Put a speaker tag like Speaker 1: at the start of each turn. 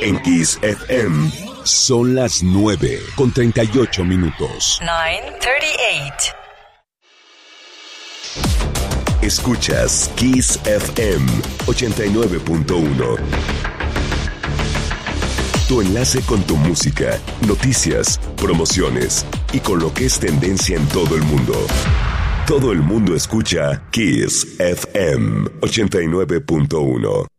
Speaker 1: En Kiss FM son las 9:38.
Speaker 2: 9:38.
Speaker 1: Escuchas Kiss FM 89.1. Tu enlace con tu música, noticias, promociones y con lo que es tendencia en todo el mundo. Todo el mundo escucha Kiss FM 89.1.